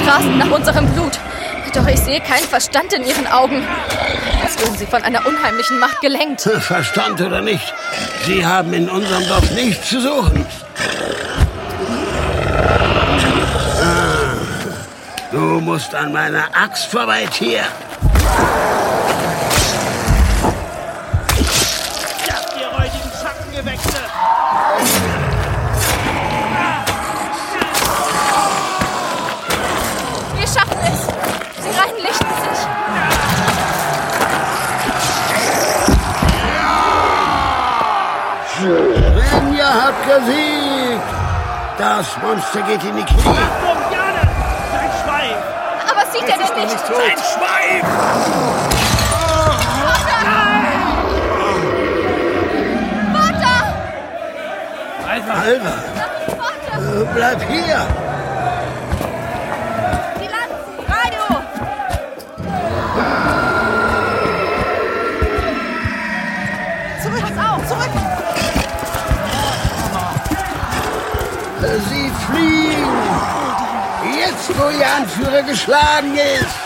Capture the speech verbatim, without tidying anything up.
grasen nach unserem Blut. Doch ich sehe keinen Verstand in ihren Augen. Als würden sie von einer unheimlichen Macht gelenkt. Verstand oder nicht, sie haben in unserem Dorf nichts zu suchen. Ah, du musst an meiner Axt vorbei, Tier. Ja, ihr räudigen Schattengewächse! Wir schaffen es. Sie reinlichten sich. Rinja hat gesiegt. Das Monster geht in die Knie. Achtung, Jana! Sein Schweif! Aber was sieht er denn nicht? Sein Schweif! Vater! Alva! Alva, Vater! äh, bleib hier. Die Lanzen! Radio! Zurück! Pass auf! Zurück! Sie fliehen. Jetzt, wo Ihr Anführer geschlagen ist.